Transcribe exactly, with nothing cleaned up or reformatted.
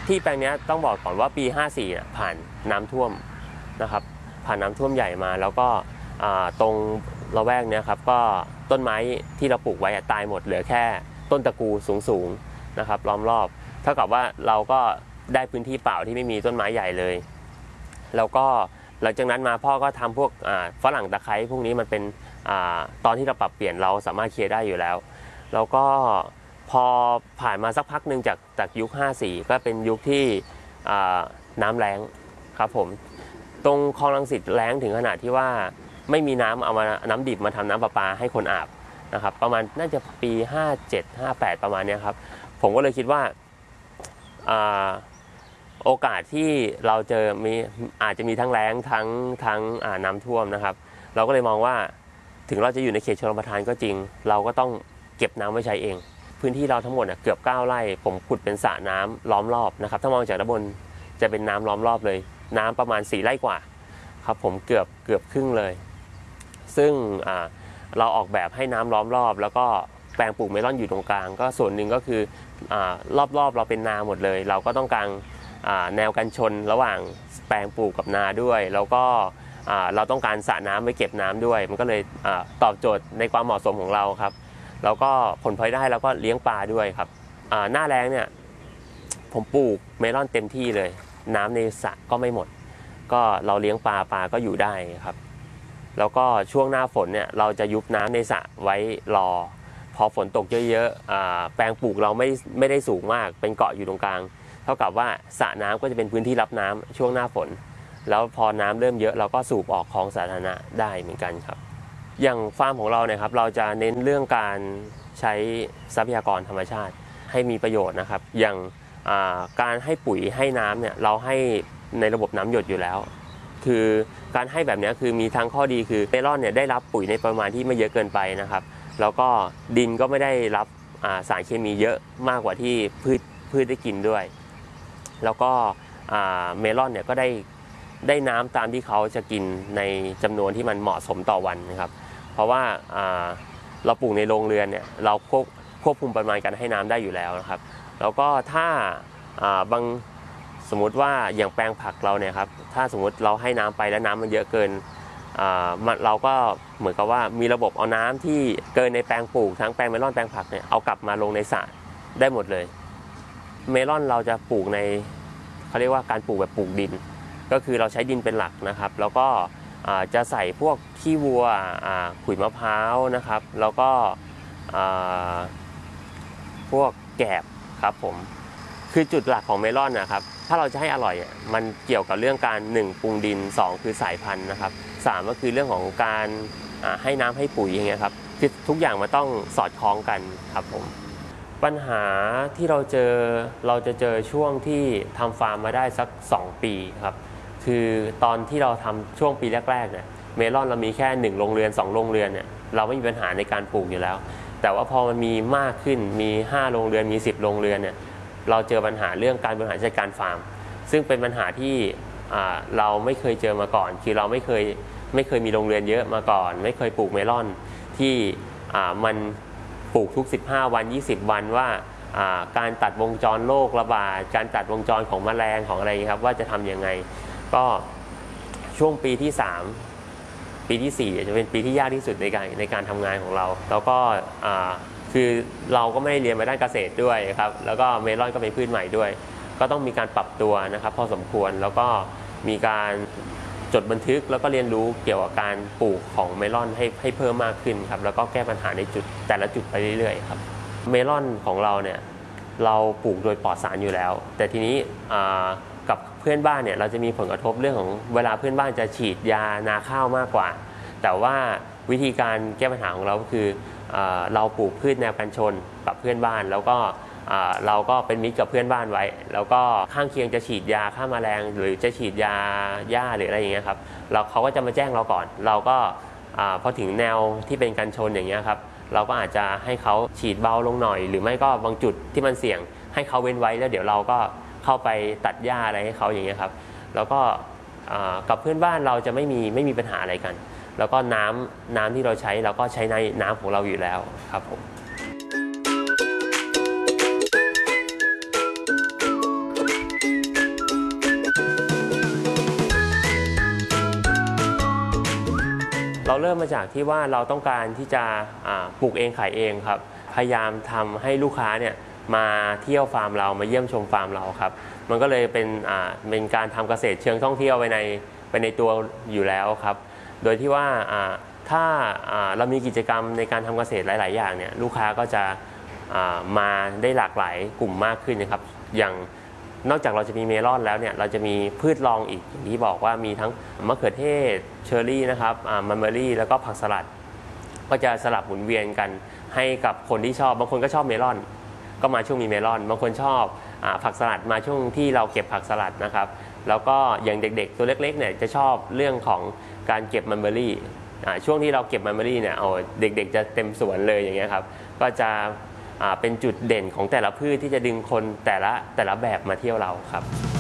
ที่แปลงนี้ต้องบอกก่อนว่าปีห้าสี่ผ่านน้ำท่วมนะครับผ่านน้ำท่วมใหญ่มาแล้วก็ตรงละแวกนี้ครับก็ต้นไม้ที่เราปลูกไว้ตายหมดเหลือแค่ต้นตะกูสูงๆนะครับล้อมรอบเท่ากับว่าเราก็ได้พื้นที่เปล่าที่ไม่มีต้นไม้ใหญ่เลยแล้วก็หลังจากนั้นมาพ่อก็ทำพวกฝรั่งตะไคร้พวกนี้มันเป็นตอนที่เราปรับเปลี่ยนเราสามารถเคลียร์ได้อยู่แล้วแล้วก็พอผ่านมาสักพักหนึ่งจากจากยุคห้าสี่ก็เป็นยุคที่น้ำแล้งครับผมตรงคลองรังสิตแล้งถึงขนาดที่ว่าไม่มีน้ำเอามาน้ำดิบมาทำน้ำประปาให้คนอาบนะครับประมาณน่าจะปีห้าเจ็ด ห้าแปดประมาณนี้ครับผมก็เลยคิดว่าโอกาสที่เราเจอมีอาจจะมีทั้งแล้งทั้งทั้งน้ำท่วมนะครับเราก็เลยมองว่าถึงเราจะอยู่ในเขตชลประทานก็จริงเราก็ต้องเก็บน้ำไว้ใช้เองพื้นที่เราทั้งหมดเกือบเก้าไร่ผมขุดเป็นสระน้ำล้อมรอบนะครับถ้ามองจากด้านบนจะเป็นน้ำล้อมรอบเลยน้ำประมาณสี่ไร่กว่าครับผมเกือบเกือบครึ่งเลยซึ่งเราออกแบบให้น้ำล้อมรอบแล้วก็แปลงปลูกเมลอนอยู่ตรงกลางก็ส่วนหนึ่งก็คือรอบๆเราเป็นนาหมดเลยเราก็ต้องการแนวกันชนระหว่างแปลงปลูกกับนาด้วยแล้วก็เราต้องการสระน้ำไว้เก็บน้ำด้วยมันก็เลยตอบโจทย์ในความเหมาะสมของเราครับแล้วก็ผลพลอยได้แล้วก็เลี้ยงปลาด้วยครับหน้าแล้งเนี่ยผมปลูกเมลอนเต็มที่เลยน้ำในสระก็ไม่หมดก็เราเลี้ยงปลาปลาก็อยู่ได้ครับแล้วก็ช่วงหน้าฝนเนี่ยเราจะยุบน้ำในสระไว้รอพอฝนตกเยอะๆแปลงปลูกเราไม่ไม่ได้สูงมากเป็นเกาะอยู่ตรงกลางเท่ากับว่าสระน้ำก็จะเป็นพื้นที่รับน้ำช่วงหน้าฝนแล้วพอน้ำเริ่มเยอะเราก็สูบออกคลองสาธารณะได้เหมือนกันครับอย่างฟาร์มของเราเนี่ยครับเราจะเน้นเรื่องการใช้ทรัพยากรธรรมชาติให้มีประโยชน์นะครับอย่างการให้ปุ๋ยให้น้ำเนี่ยเราให้ในระบบน้ำหยดอยู่แล้วคือการให้แบบนี้คือมีทั้งข้อดีคือเมลอนเนี่ยได้รับปุ๋ยในปริมาณที่ไม่เยอะเกินไปนะครับแล้วก็ดินก็ไม่ได้รับสารเคมีเยอะมากกว่าที่พืชพืชได้กินด้วยแล้วก็เมลอนเนี่ยก็ได้ได้น้ำตามที่เขาจะกินในจำนวนที่มันเหมาะสมต่อวันนะครับเพราะว่าเราปลูกในโรงเรือนเนี่ยเราควบควบคุมปริมาณการให้น้ำได้อยู่แล้วนะครับแล้วก็ถ้าบางสมมุติว่าอย่างแปลงผักเราเนี่ยครับถ้าสมมติเราให้น้ำไปแล้วน้ำมันเยอะเกินเราก็เหมือนกับว่ามีระบบเอาน้ำที่เกินในแปลงปลูกทั้งแปลงเมลอนแปลงผักเนี่ยเอากลับมาลงในสระได้หมดเลยเมลอนเราจะปลูกในเขาเรียกว่าการปลูกแบบปลูกดินก็คือเราใช้ดินเป็นหลักนะครับแล้วก็จะใส่พวกขี้วัวขุยมะพร้าวนะครับแล้วก็พวกแกบครับผมคือจุดหลักของเมลอนนะครับถ้าเราจะให้อร่อยมันเกี่ยวกับเรื่องการหนึ่งปรุงดินสองคือสายพันธุ์นะครับสามก็คือเรื่องของการให้น้ำให้ปุ๋ยอย่างเงี้ยครับคือทุกอย่างมันต้องสอดคล้องกันครับผมปัญหาที่เราเจอเราจะเจอช่วงที่ทำฟาร์มมาได้สักสองปีครับคือตอนที่เราทำช่วงปีแรกๆเนี่ยเมลอนเรามีแค่หนึ่งโรงเรือนสองโรงเรือนเนี่ยเราไม่มีปัญหาในการปลูกอยู่แล้วแต่ว่าพอมันมีมากขึ้นมีห้าโรงเรือนมีสิบโรงเรือนเนี่ยเราเจอปัญหาเรื่องการบริหารจัดการฟาร์มซึ่งเป็นปัญหาที่เราไม่เคยเจอมาก่อนคือเราไม่เคยไม่เคยมีโรงเรือนเยอะมาก่อนไม่เคยปลูกเมลอนที่มันปลูกทุกสิบห้าวันยี่สิบวันว่าการตัดวงจรโรคระบาดการตัดวงจรของแมลงของอะไรครับว่าจะทำยังไงก็ช่วงปีที่สามปีที่สี่จะเป็นปีที่ยากที่สุดในการในการทำงานของเราแล้วก็คือเราก็ไม่ได้เรียนมาด้านเกษตรด้วยครับแล้วก็เมลอนก็เป็นพืชใหม่ด้วยก็ต้องมีการปรับตัวนะครับพอสมควรแล้วก็มีการจดบันทึกแล้วก็เรียนรู้เกี่ยวกับการปลูกของเมลอนให้ให้เพิ่มมากขึ้นครับแล้วก็แก้ปัญหาในจุดแต่ละจุดไปเรื่อยๆครับเมลอนของเราเนี่ยเราปลูกโดยปลอดสารอยู่แล้วแต่ทีนี้กับเพื่อนบ้านเนี่ยเราจะมีผลกระทบเรื่องของเวลาเพื่อนบ้านจะฉีดยานาข้าวมากกว่าแต่ว่าวิธีการแก้ปัญหาของเราก็คือเราปลูกพืชแนวกันชนกับเพื่อนบ้านแล้วก็เราก็เป็นมิตรกับเพื่อนบ้านไว้แล้วก็ข้างเคียงจะฉีดยาฆ่าแมลงหรือจะฉีดยาหญ้าหรืออะไรอย่างเงี้ยครับเราเขาก็จะมาแจ้งเราก่อนเราก็พอถึงแนวที่เป็นกันชนอย่างเงี้ยครับเราก็อาจจะให้เขาฉีดเบาลงหน่อยหรือไม่ก็บางจุดที่มันเสี่ยงให้เขาเว้นไว้แล้วเดี๋ยวเราก็เข้าไปตัดหญ้าอะไรให้เขาอย่างเงี้ยครับแล้วก็กับเพื่อนบ้านเราจะไม่มีไม่มีปัญหาอะไรกันแล้วก็น้ำน้ำที่เราใช้เราก็ใช้ในน้ำของเราอยู่แล้วครับผมเราเริ่มมาจากที่ว่าเราต้องการที่จะปลูกเองขายเองครับพยายามทำให้ลูกค้าเนี่ยมาเที่ยวฟาร์มเรามาเยี่ยมชมฟาร์มเราครับมันก็เลยเป็นเป็นการทำเกษตรเชิงท่องเที่ยวไปในไปในตัวอยู่แล้วครับโดยที่ว่าถ้าเรามีกิจกรรมในการทำเกษตรหลายๆอย่างเนี่ยลูกค้าก็จะมาได้หลากหลายกลุ่มมากขึ้นนะครับอย่างนอกจากเราจะมีเมลอนแล้วเนี่ยเราจะมีพืชรองอีกอย่างที่บอกว่ามีทั้งมะเขือเทศเชอร์รี่นะครับมัลเบอรี่แล้วก็ผักสลัดก็จะสลับหมุนเวียนกันให้กับคนที่ชอบบางคนก็ชอบเมลอนก็มาช่วงมีเมลอนบางคนชอบผักสลัดมาช่วงที่เราเก็บผักสลัดนะครับแล้วก็อย่างเด็กๆตัวเล็กๆเนี่ยจะชอบเรื่องของการเก็บมัลเบอรี่ช่วงที่เราเก็บมัลเบอรี่เนี่ยโอ้เด็กๆจะเต็มสวนเลยอย่างเงี้ยครับก็จะเป็นจุดเด่นของแต่ละพืชที่จะดึงคนแต่ละแต่ละแบบมาเที่ยวเราครับ